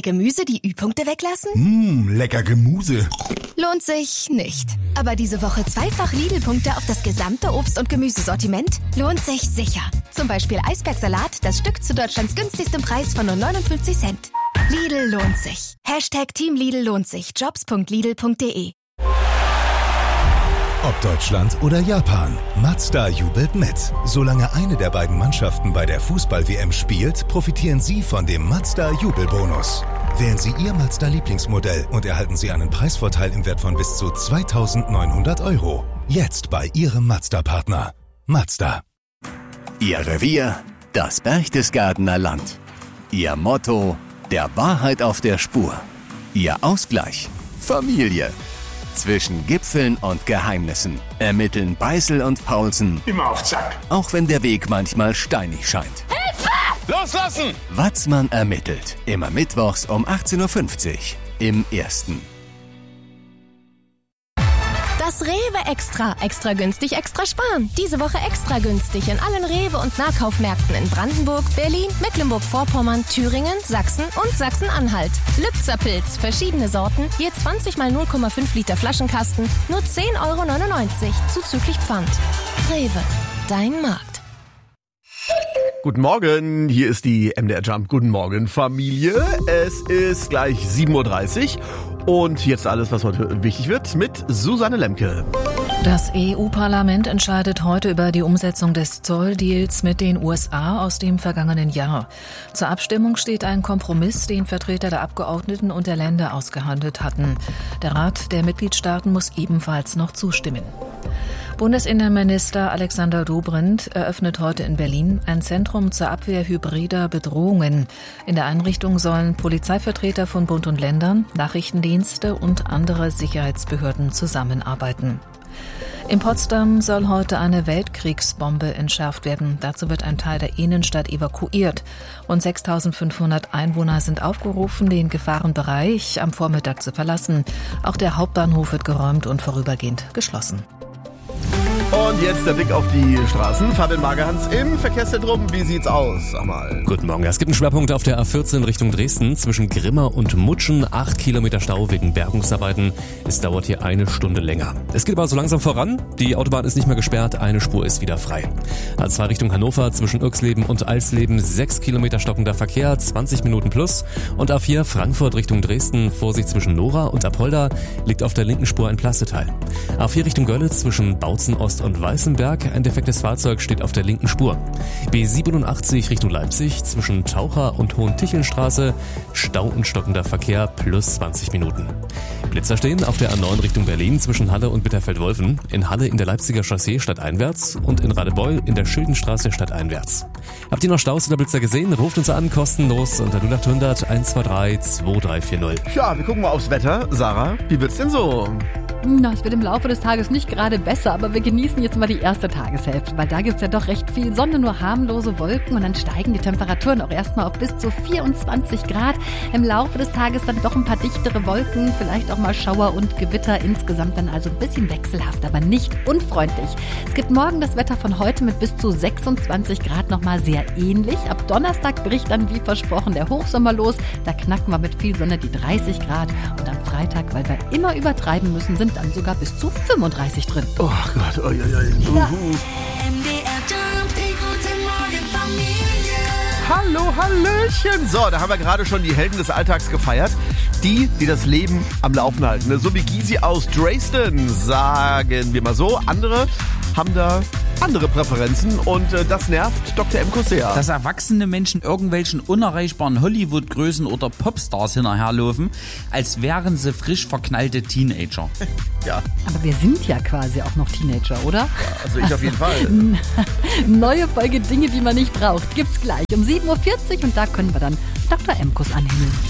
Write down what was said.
Bei Gemüse die Ü-Punkte weglassen? Lecker Gemüse. Lohnt sich nicht. Aber diese Woche zweifach Lidl-Punkte auf das gesamte Obst- und Gemüsesortiment lohnt sich sicher. Zum Beispiel Eisbergsalat, das Stück zu Deutschlands günstigstem Preis von nur 59 Cent. Lidl lohnt sich. #Team Lidl lohnt sich. Jobs.lidl.de. Ob Deutschland oder Japan, Mazda jubelt mit. Solange eine der beiden Mannschaften bei der Fußball-WM spielt, profitieren Sie von dem Mazda-Jubelbonus. Wählen Sie Ihr Mazda-Lieblingsmodell und erhalten Sie einen Preisvorteil im Wert von bis zu 2.900 €. Jetzt bei Ihrem Mazda-Partner. Mazda. Ihr Revier, das Berchtesgadener Land. Ihr Motto, der Wahrheit auf der Spur. Ihr Ausgleich, Familie. Zwischen Gipfeln und Geheimnissen ermitteln Beißel und Paulsen. Immer auf Zack. Auch wenn der Weg manchmal steinig scheint. Hilfe! Loslassen! Watzmann ermittelt. Immer mittwochs um 18.50 Uhr im Ersten. Das Rewe Extra. Extra günstig, extra sparen. Diese Woche extra günstig in allen Rewe- und Nahkaufmärkten in Brandenburg, Berlin, Mecklenburg-Vorpommern, Thüringen, Sachsen und Sachsen-Anhalt. Lübzer-Pilz, verschiedene Sorten, je 20 mal 0,5 Liter Flaschenkasten, nur 10,99 € zuzüglich Pfand. Rewe, dein Markt. Guten Morgen, hier ist die MDR Jump. Guten Morgen, Familie. Es ist gleich 7.30 Uhr und jetzt alles, was heute wichtig wird, mit Susanne Lemke. Das EU-Parlament entscheidet heute über die Umsetzung des Zolldeals mit den USA aus dem vergangenen Jahr. Zur Abstimmung steht ein Kompromiss, den Vertreter der Abgeordneten und der Länder ausgehandelt hatten. Der Rat der Mitgliedstaaten muss ebenfalls noch zustimmen. Bundesinnenminister Alexander Dobrindt eröffnet heute in Berlin ein Zentrum zur Abwehr hybrider Bedrohungen. In der Einrichtung sollen Polizeivertreter von Bund und Ländern, Nachrichtendienste und andere Sicherheitsbehörden zusammenarbeiten. In Potsdam soll heute eine Weltkriegsbombe entschärft werden. Dazu wird ein Teil der Innenstadt evakuiert. Rund 6.500 Einwohner sind aufgerufen, den Gefahrenbereich am Vormittag zu verlassen. Auch der Hauptbahnhof wird geräumt und vorübergehend geschlossen. Und jetzt der Blick auf die Straßen. Fabian Magerhans im Verkehrszentrum. Wie sieht's aus? Sag mal. Guten Morgen. Es gibt einen Schwerpunkt auf der A14 Richtung Dresden zwischen Grimma und Mutschen. 8 Kilometer Stau wegen Bergungsarbeiten. Es dauert hier eine Stunde länger. Es geht aber so langsam voran. Die Autobahn ist nicht mehr gesperrt. Eine Spur ist wieder frei. A2 Richtung Hannover zwischen Irxleben und Alsleben. 6 Kilometer stockender Verkehr. 20 Minuten plus. Und A4 Frankfurt Richtung Dresden. Vorsicht zwischen Nora und Apolda. Liegt auf der linken Spur ein Plasteteil. A4 Richtung Görlitz zwischen Bautzen Ost und Weißenberg. Ein defektes Fahrzeug steht auf der linken Spur. B87 Richtung Leipzig zwischen Taucher und Hohentichelstraße. Stau und stockender Verkehr plus 20 Minuten. Blitzer stehen auf der A9 Richtung Berlin zwischen Halle und Bitterfeld-Wolfen. In Halle in der Leipziger Chaussee stadteinwärts und in Radebeul in der Schildenstraße stadteinwärts. Habt ihr noch Staus oder Blitzer gesehen? Ruft uns an, kostenlos unter 0800 123 2340. Ja, wir gucken mal aufs Wetter. Sarah, wie wird's denn so? Na, es wird im Laufe des Tages nicht gerade besser, aber wir genießen jetzt mal die erste Tageshälfte, weil da gibt's ja doch recht viel Sonne, nur harmlose Wolken und dann steigen die Temperaturen auch erstmal auf bis zu 24 Grad. Im Laufe des Tages dann doch ein paar dichtere Wolken, vielleicht auch mal Schauer und Gewitter, insgesamt dann also ein bisschen wechselhaft, aber nicht unfreundlich. Es gibt morgen das Wetter von heute mit bis zu 26 Grad nochmal sehr ähnlich. Ab Donnerstag bricht dann wie versprochen der Hochsommer los, da knacken wir mit viel Sonne die 30 Grad und am Freitag, weil wir immer übertreiben müssen, sind dann sogar bis zu 35 drin. Oh Gott, oi. Ja. Hallo, Hallöchen. So, da haben wir gerade schon die Helden des Alltags gefeiert. Die das Leben am Laufen halten. So wie Gysi aus Dresden, sagen wir mal so. Andere haben da andere Präferenzen und das nervt Dr. M. Kosea. Dass erwachsene Menschen irgendwelchen unerreichbaren Hollywood-Größen oder Popstars hinterherlaufen, als wären sie frisch verknallte Teenager. Ja. Aber wir sind ja quasi auch noch Teenager, oder? Ja, also ich auf jeden Fall. Neue Folge Dinge, die man nicht braucht, gibt's gleich um 7.40 Uhr und da können wir dann Dr. M. Kuss anhängen.